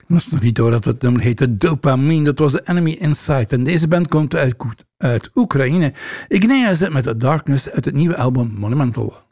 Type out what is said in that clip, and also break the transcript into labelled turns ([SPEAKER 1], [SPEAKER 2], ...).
[SPEAKER 1] Dat is nog niet door dat het nummer heette Dopamine. Dat was The Enemy Inside. En deze band komt uit Oekraïne. Igneia zit met The Darkness uit het nieuwe album Monumental.